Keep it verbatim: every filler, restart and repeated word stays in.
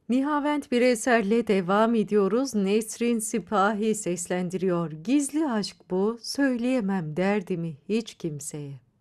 Nihavent bir eserle devam ediyoruz. Nesrin Sipahi seslendiriyor. Gizli aşk bu, söyleyemem derdimi hiç kimseye.